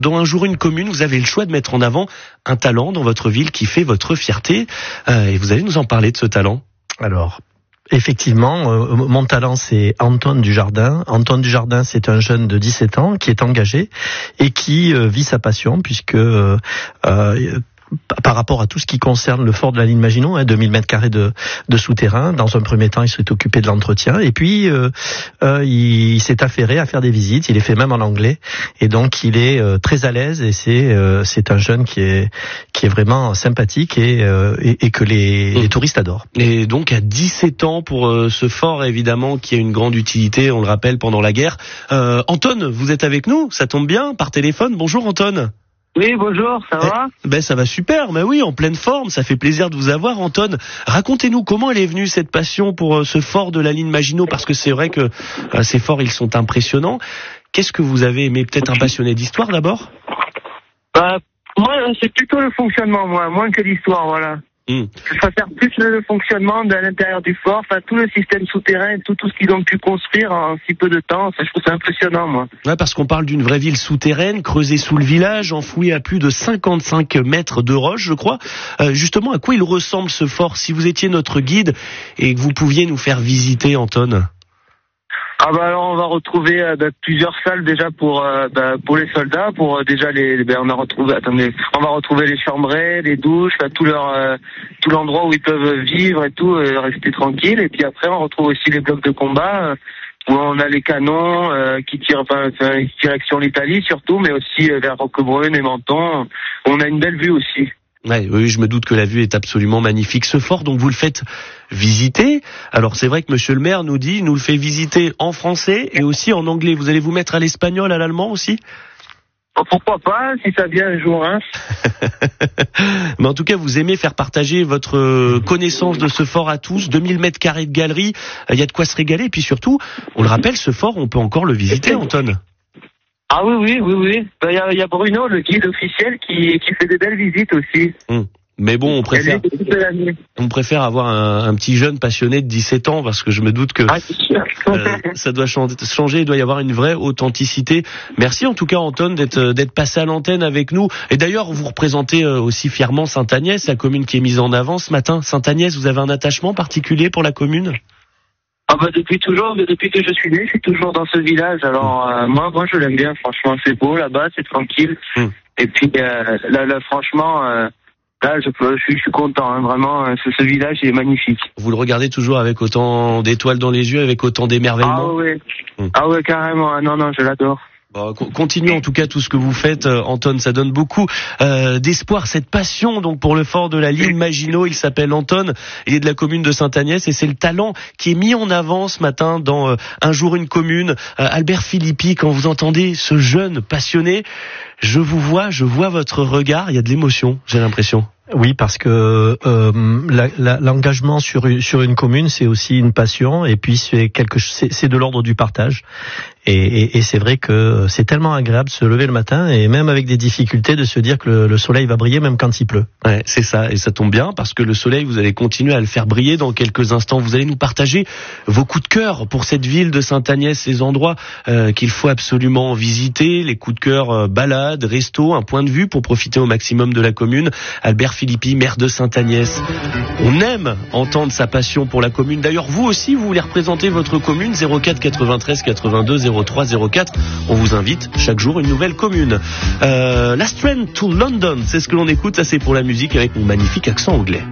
Dans Un jour une commune, vous avez le choix de mettre en avant un talent dans votre ville qui fait votre fierté. Et vous allez nous en parler de ce talent. Alors, effectivement, mon talent, c'est Antoine Dujardin. Antoine Dujardin, c'est un jeune de 17 ans qui est engagé et qui vit sa passion puisque... par rapport à tout ce qui concerne le fort de la ligne Maginot, 2000 mètres carrés de souterrain. Dans un premier temps, il s'est occupé de l'entretien et puis il s'est affairé à faire des visites. Il les fait même en anglais et donc il est très à l'aise et c'est un jeune qui est vraiment sympathique et que les touristes adorent. Et donc à 17 ans pour ce fort évidemment qui a une grande utilité, on le rappelle, pendant la guerre. Anton, vous êtes avec nous, ça tombe bien, par téléphone. Bonjour Anton. Oui, bonjour, ça va ? Ben ça va super, mais oui, en pleine forme, ça fait plaisir de vous avoir Anton. Racontez-nous comment elle est venue cette passion pour ce fort de la ligne Maginot, parce que c'est vrai que ces forts, ils sont impressionnants. Qu'est-ce que vous avez aimé ? Peut-être un passionné d'histoire d'abord ? Moi, c'est plutôt le fonctionnement, moins que l'histoire, voilà. Je préfère plus le fonctionnement de l'intérieur du fort, tout le système souterrain, tout ce qu'ils ont pu construire en si peu de temps, je trouve ça impressionnant, moi. Ouais, parce qu'on parle d'une vraie ville souterraine, creusée sous le village, enfouie à plus de 55 mètres de roche, je crois. Justement, à quoi il ressemble ce fort, si vous étiez notre guide et que vous pouviez nous faire visiter, Anton ? Alors on va retrouver plusieurs salles déjà pour les soldats, pour déjà on va retrouver les chambrées, les douches, tout l'endroit où ils peuvent vivre et tout, rester tranquille. Et puis après on retrouve aussi les blocs de combat où on a les canons qui tirent direction l'Italie surtout, mais aussi vers Roquebrune et Menton. On a une belle vue aussi. Ouais, oui, je me doute que la vue est absolument magnifique. Ce fort, donc vous le faites visiter. Alors c'est vrai que monsieur le maire nous le fait visiter en français et aussi en anglais. Vous allez vous mettre à l'espagnol, à l'allemand aussi ? Pourquoi pas, si ça vient un jour, hein. Mais en tout cas, vous aimez faire partager votre connaissance de ce fort à tous. 2000 mètres carrés de galerie, il y a de quoi se régaler. Et puis surtout, on le rappelle, ce fort, on peut encore le visiter, Anton. Ah oui. Il y a Bruno, le guide officiel, qui fait des belles visites aussi. Mais bon, on préfère avoir un petit jeune passionné de 17 ans parce que je me doute que ça doit changer, il doit y avoir une vraie authenticité. Merci en tout cas Anton d'être passé à l'antenne avec nous. Et d'ailleurs, vous représentez aussi fièrement Sainte-Agnès, la commune qui est mise en avant ce matin. Sainte-Agnès, vous avez un attachement particulier pour la commune ? Depuis toujours, depuis que je suis né, je suis toujours dans ce village. Alors moi je l'aime bien, franchement, c'est beau là-bas, c'est tranquille. Et puis là franchement, je suis content, vraiment, ce village est magnifique. Vous le regardez toujours avec autant d'étoiles dans les yeux, avec autant d'émerveillement ? Ah ouais, carrément, non, je l'adore. Bon, continuez en tout cas tout ce que vous faites, Anton, ça donne beaucoup d'espoir, cette passion donc pour le fort de la ligne Maginot. Il s'appelle Anton, il est de la commune de Sainte-Agnès et c'est le talent qui est mis en avant ce matin dans Un jour une commune. Albert Philippi, quand vous entendez ce jeune passionné, je vois votre regard, il y a de l'émotion, j'ai l'impression. Oui, parce que l'engagement sur une commune, c'est aussi une passion, et puis c'est de l'ordre du partage. Et c'est vrai que c'est tellement agréable de se lever le matin, et même avec des difficultés, de se dire que le soleil va briller même quand il pleut. Ouais, c'est ça, et ça tombe bien, parce que le soleil, vous allez continuer à le faire briller dans quelques instants. Vous allez nous partager vos coups de cœur pour cette ville de Sainte-Agnès, ces endroits qu'il faut absolument visiter, les coups de cœur balades, restos, un point de vue pour profiter au maximum de la commune. Albert Philippi, maire de Sainte-Agnès. On aime entendre sa passion pour la commune. D'ailleurs, vous aussi, vous voulez représenter votre commune, 04 93 82 03 04. On vous invite chaque jour une nouvelle commune. Last Train to London, c'est ce que l'on écoute. Ça, c'est pour la musique avec mon magnifique accent anglais.